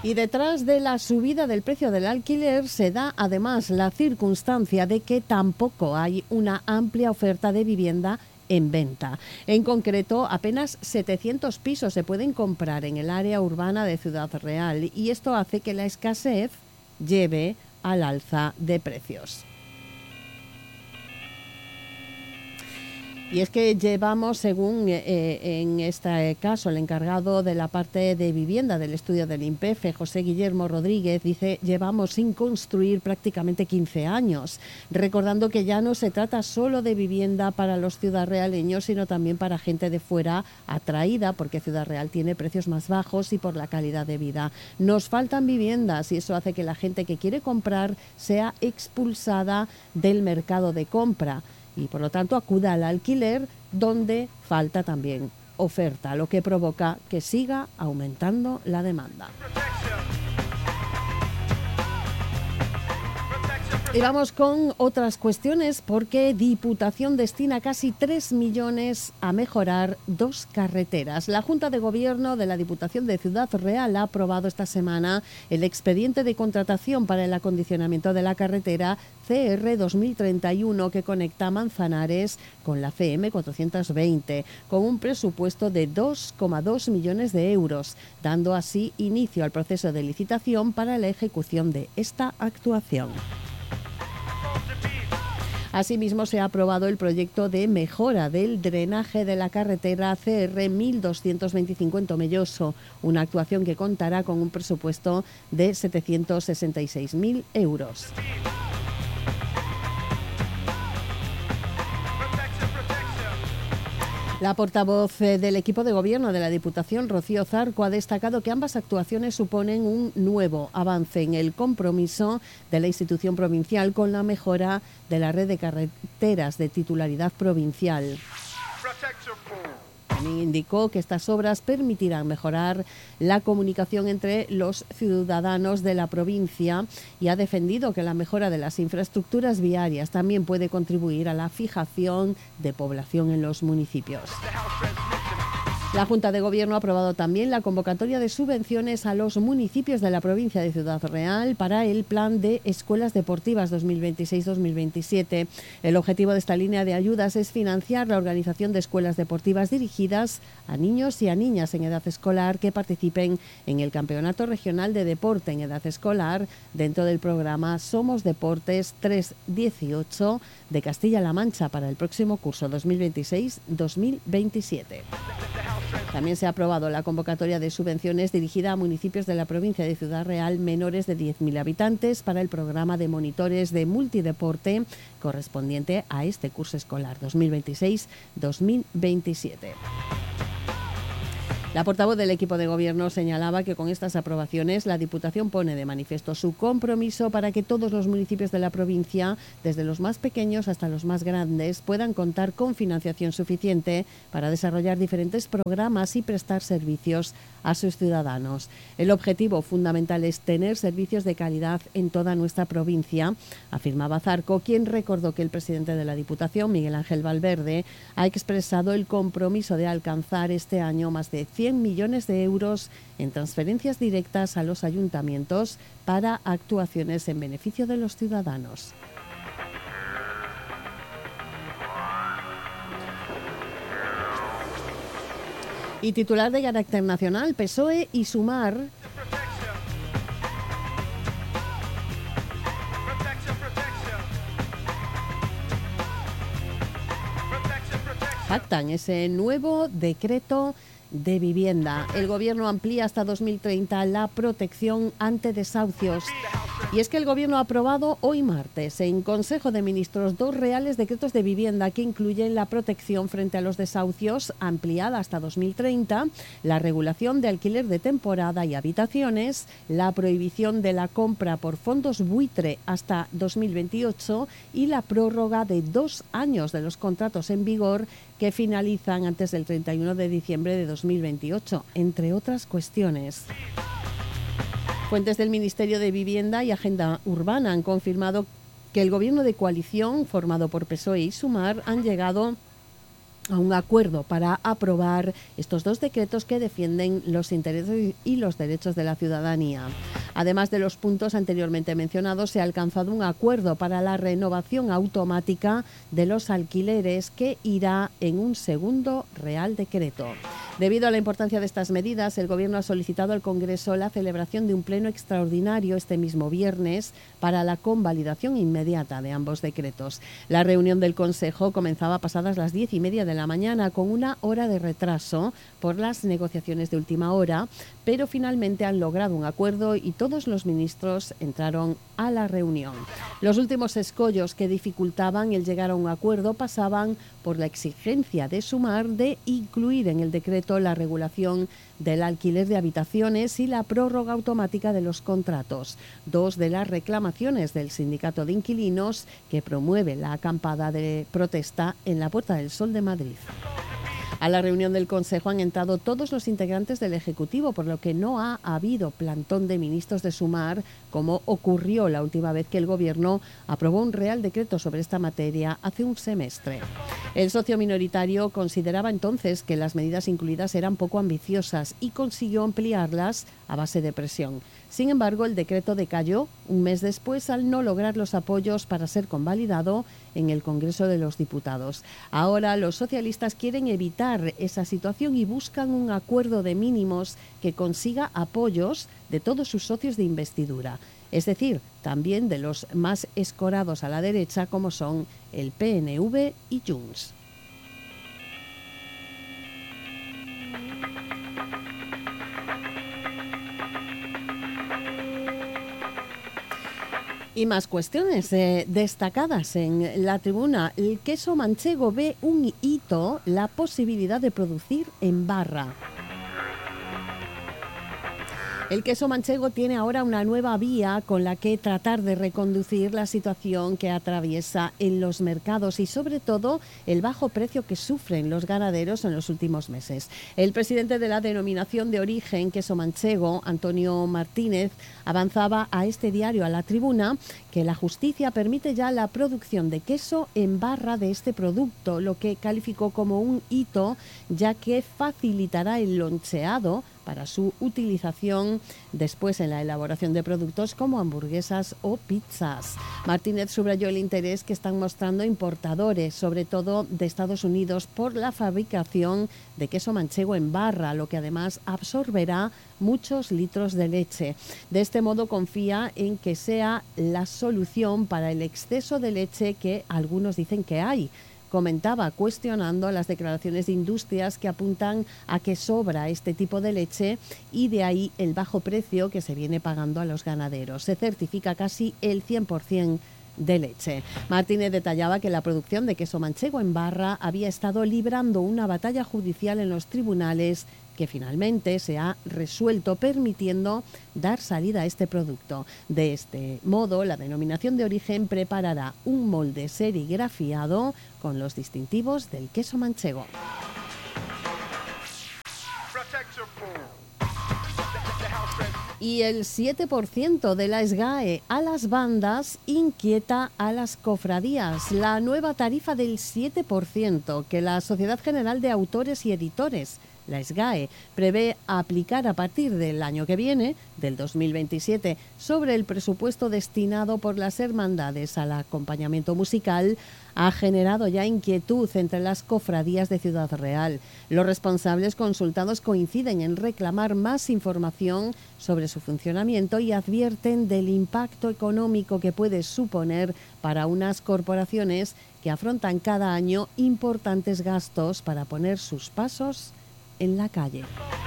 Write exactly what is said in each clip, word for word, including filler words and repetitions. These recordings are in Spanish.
Y detrás de la subida del precio del alquiler se da además la circunstancia de que tampoco hay una amplia oferta de vivienda en venta. En concreto, apenas setecientos pisos se pueden comprar en el área urbana de Ciudad Real y esto hace que la escasez lleve al alza de precios. Y es que llevamos, según eh, en este caso el encargado de la parte de vivienda del estudio del INPEFE, José Guillermo Rodríguez, dice, llevamos sin construir prácticamente quince años, recordando que ya no se trata solo de vivienda para los ciudadrealeños, sino también para gente de fuera atraída, porque Ciudad Real tiene precios más bajos y por la calidad de vida. Nos faltan viviendas y eso hace que la gente que quiere comprar sea expulsada del mercado de compra y por lo tanto acuda al alquiler, donde falta también oferta, lo que provoca que siga aumentando la demanda. Y vamos con otras cuestiones, porque Diputación destina casi tres millones a mejorar dos carreteras. La Junta de Gobierno de la Diputación de Ciudad Real ha aprobado esta semana el expediente de contratación para el acondicionamiento de la carretera C R dos mil treinta y uno que conecta Manzanares con la C M cuatrocientos veinte, con un presupuesto de dos coma dos millones de euros, dando así inicio al proceso de licitación para la ejecución de esta actuación. Asimismo, se ha aprobado el proyecto de mejora del drenaje de la carretera C R mil doscientos veinticinco en Tomelloso, una actuación que contará con un presupuesto de setecientos sesenta y seis mil euros. La portavoz del equipo de gobierno de la Diputación, Rocío Zarco, ha destacado que ambas actuaciones suponen un nuevo avance en el compromiso de la institución provincial con la mejora de la red de carreteras de titularidad provincial. También indicó que estas obras permitirán mejorar la comunicación entre los ciudadanos de la provincia y ha defendido que la mejora de las infraestructuras viarias también puede contribuir a la fijación de población en los municipios. La Junta de Gobierno ha aprobado también la convocatoria de subvenciones a los municipios de la provincia de Ciudad Real para el Plan de Escuelas Deportivas dos mil veintiséis dos mil veintisiete. El objetivo de esta línea de ayudas es financiar la organización de escuelas deportivas dirigidas a niños y a niñas en edad escolar que participen en el Campeonato Regional de Deporte en Edad Escolar dentro del programa Somos Deportes tres dieciocho de Castilla-La Mancha para el próximo curso dos mil veintiséis dos mil veintisiete. También se ha aprobado la convocatoria de subvenciones dirigida a municipios de la provincia de Ciudad Real menores de diez mil habitantes para el programa de monitores de multideporte correspondiente a este curso escolar dos mil veintiséis dos mil veintisiete. La portavoz del equipo de gobierno señalaba que con estas aprobaciones la Diputación pone de manifiesto su compromiso para que todos los municipios de la provincia, desde los más pequeños hasta los más grandes, puedan contar con financiación suficiente para desarrollar diferentes programas y prestar servicios a sus ciudadanos. El objetivo fundamental es tener servicios de calidad en toda nuestra provincia, afirmaba Zarco, quien recordó que el presidente de la Diputación, Miguel Ángel Valverde, ha expresado el compromiso de alcanzar este año más de cien millones de euros en transferencias directas a los ayuntamientos para actuaciones en beneficio de los ciudadanos. Y titular de carácter nacional, P S O E y Sumar pactan ese nuevo decreto de vivienda. El Gobierno amplía hasta dos mil treinta la protección ante desahucios. Y es que el Gobierno ha aprobado hoy martes en Consejo de Ministros dos reales decretos de vivienda que incluyen la protección frente a los desahucios ampliada hasta dos mil treinta, la regulación de alquiler de temporada y habitaciones, la prohibición de la compra por fondos buitre hasta dos mil veintiocho y la prórroga de dos años de los contratos en vigor que finalizan antes del treinta y uno de diciembre de dos mil veintiocho, entre otras cuestiones. Fuentes del Ministerio de Vivienda y Agenda Urbana han confirmado que el Gobierno de coalición, formado por P S O E y Sumar, han llegado a un acuerdo para aprobar estos dos decretos que defienden los intereses y los derechos de la ciudadanía. Además de los puntos anteriormente mencionados, se ha alcanzado un acuerdo para la renovación automática de los alquileres que irá en un segundo Real Decreto. Debido a la importancia de estas medidas, el Gobierno ha solicitado al Congreso la celebración de un pleno extraordinario este mismo viernes para la convalidación inmediata de ambos decretos. La reunión del Consejo comenzaba pasadas las diez y media de la mañana con una hora de retraso por las negociaciones de última hora, pero finalmente han logrado un acuerdo y todos los ministros entraron a la reunión. Los últimos escollos que dificultaban el llegar a un acuerdo pasaban por la exigencia de Sumar de incluir en el decreto la regulación del alquiler de habitaciones y la prórroga automática de los contratos, dos de las reclamaciones del Sindicato de Inquilinos que promueve la acampada de protesta en la Puerta del Sol de Madrid. A la reunión del Consejo han entrado todos los integrantes del Ejecutivo, por lo que no ha habido plantón de ministros de Sumar, como ocurrió la última vez que el Gobierno aprobó un Real Decreto sobre esta materia hace un semestre. El socio minoritario consideraba entonces que las medidas incluidas eran poco ambiciosas y consiguió ampliarlas a base de presión. Sin embargo, el decreto decayó un mes después al no lograr los apoyos para ser convalidado en el Congreso de los Diputados. Ahora los socialistas quieren evitar esa situación y buscan un acuerdo de mínimos que consiga apoyos de todos sus socios de investidura, es decir, también de los más escorados a la derecha como son el P N V y Junts. Y más cuestiones eh, destacadas en la tribuna. El queso manchego ve un hito, la posibilidad de producir en barra. El queso manchego tiene ahora una nueva vía con la que tratar de reconducir la situación que atraviesa en los mercados y sobre todo el bajo precio que sufren los ganaderos en los últimos meses. El presidente de la denominación de origen queso manchego, Antonio Martínez, avanzaba a este diario, a la tribuna, que la justicia permite ya la producción de queso en barra de este producto, lo que calificó como un hito, ya que facilitará el loncheado para su utilización después en la elaboración de productos como hamburguesas o pizzas. Martínez subrayó el interés que están mostrando importadores, sobre todo de Estados Unidos, por la fabricación de queso manchego en barra, lo que además absorberá muchos litros de leche. De este modo confía en que sea la solución para el exceso de leche que algunos dicen que hay. Comentaba cuestionando las declaraciones de industrias que apuntan a que sobra este tipo de leche y de ahí el bajo precio que se viene pagando a los ganaderos. Se certifica casi el cien por ciento de leche. Martínez detallaba que la producción de queso manchego en barra había estado librando una batalla judicial en los tribunales que finalmente se ha resuelto, permitiendo dar salida a este producto. De este modo, la denominación de origen preparará un molde serigrafiado con los distintivos del queso manchego. Y el siete por ciento de la S G A E a las bandas inquieta a las cofradías. La nueva tarifa del siete por ciento que la Sociedad General de Autores y Editores, la S G A E, prevé aplicar a partir del año que viene, del dos mil veintisiete, sobre el presupuesto destinado por las hermandades al acompañamiento musical, ha generado ya inquietud entre las cofradías de Ciudad Real. Los responsables consultados coinciden en reclamar más información sobre su funcionamiento y advierten del impacto económico que puede suponer para unas corporaciones que afrontan cada año importantes gastos para poner sus pasos en la calle.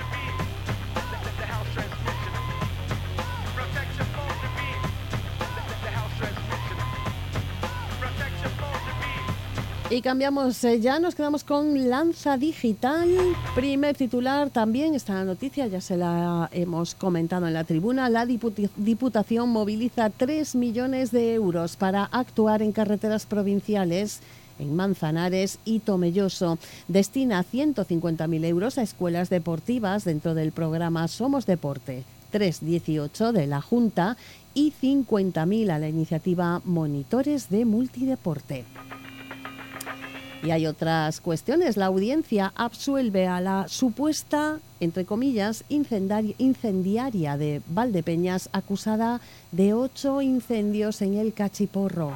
Y cambiamos eh, ya, nos quedamos con Lanza Digital. Primer titular también, esta noticia ya se la hemos comentado en la tribuna. La Diput- Diputación moviliza tres millones de euros para actuar en carreteras provinciales en Manzanares y Tomelloso. Destina ciento cincuenta mil euros a escuelas deportivas dentro del programa Somos Deporte tres dieciocho de la Junta y cincuenta mil a la iniciativa Monitores de Multideporte. Y hay otras cuestiones. La audiencia absuelve a la supuesta, entre comillas, incendiaria, incendiaria de Valdepeñas, acusada de ocho incendios en el Cachiporro.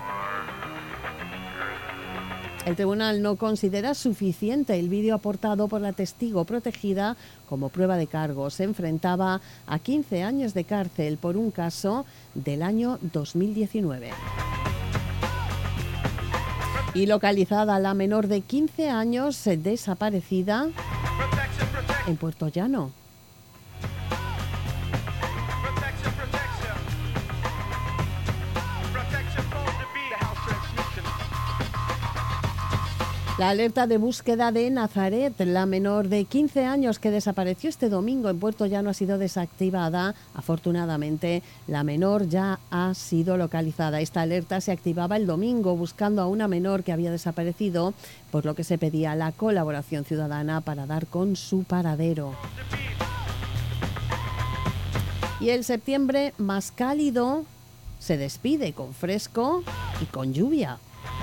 El tribunal no considera suficiente el vídeo aportado por la testigo protegida como prueba de cargos. Se enfrentaba a quince años de cárcel por un caso del año dos mil diecinueve. Y localizada la menor de quince años desaparecida en Puerto Llano. La alerta de búsqueda de Nazaret, la menor de quince años que desapareció este domingo en Puerto Llano, ha sido desactivada. Afortunadamente, la menor ya ha sido localizada. Esta alerta se activaba el domingo buscando a una menor que había desaparecido, por lo que se pedía la colaboración ciudadana para dar con su paradero. Y el septiembre más cálido se despide con fresco y con lluvia.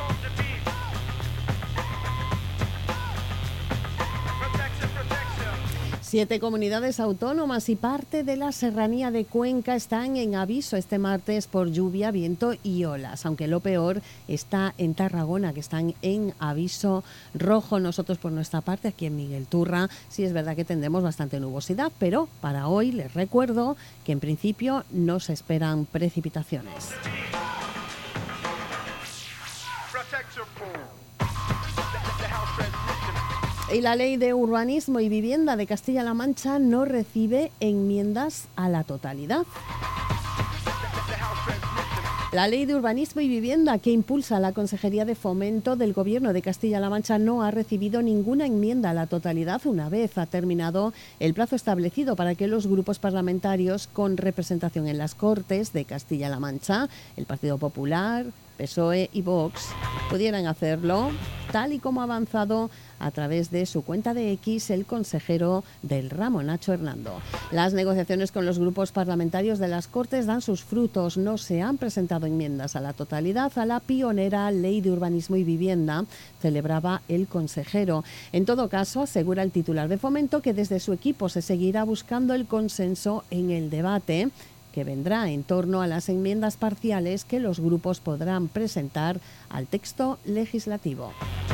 Siete comunidades autónomas y parte de la serranía de Cuenca están en aviso este martes por lluvia, viento y olas, aunque lo peor está en Tarragona, que están en aviso rojo. Nosotros, por nuestra parte, aquí en Miguel Turra, sí es verdad que tendremos bastante nubosidad, pero para hoy les recuerdo que en principio no se esperan precipitaciones. Y la Ley de Urbanismo y Vivienda de Castilla-La Mancha no recibe enmiendas a la totalidad. La Ley de Urbanismo y Vivienda que impulsa la Consejería de Fomento del Gobierno de Castilla-La Mancha no ha recibido ninguna enmienda a la totalidad una vez ha terminado el plazo establecido para que los grupos parlamentarios con representación en las Cortes de Castilla-La Mancha, el Partido Popular, P S O E y Vox, pudieran hacerlo, tal y como ha avanzado a través de su cuenta de X el consejero del ramo, Nacho Hernando. Las negociaciones con los grupos parlamentarios de las Cortes dan sus frutos. No se han presentado enmiendas a la totalidad a la pionera Ley de Urbanismo y Vivienda, celebraba el consejero. En todo caso, asegura el titular de Fomento que desde su equipo se seguirá buscando el consenso en el debate que vendrá en torno a las enmiendas parciales que los grupos podrán presentar al texto legislativo.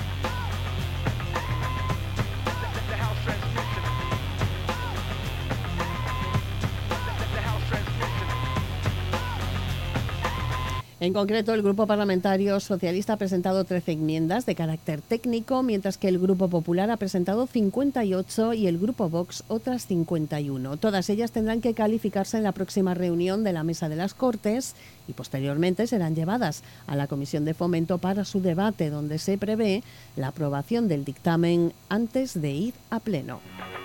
En concreto, el Grupo Parlamentario Socialista ha presentado trece enmiendas de carácter técnico, mientras que el Grupo Popular ha presentado cincuenta y ocho y el Grupo Vox otras cincuenta y uno. Todas ellas tendrán que calificarse en la próxima reunión de la Mesa de las Cortes y posteriormente serán llevadas a la Comisión de Fomento para su debate, donde se prevé la aprobación del dictamen antes de ir a pleno.